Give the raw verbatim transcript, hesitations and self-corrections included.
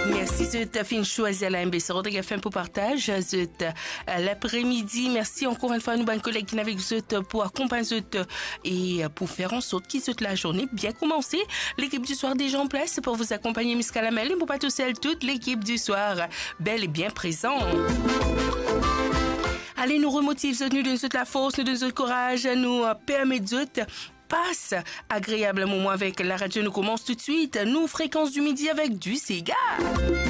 Merci, Zut, fin choisi à la M B C Rodrigue F M pour partage. Zut, l'après-midi, merci encore une fois à nous, bonnes collègues qui avec Zut pour accompagner Zut et pour faire en sorte que Zut la journée bien commencée. L'équipe du soir déjà en place pour vous accompagner, Miss Calamel, et pour pas tout seul, toute l'équipe du soir, belle et bien présente. Allez, nous remotive Zut, nous donne Zut la force, nous donne Zut le courage, nous permet Zut passe agréable moment avec la radio. Nous commence tout de suite. Nous, fréquence du midi avec du Sega.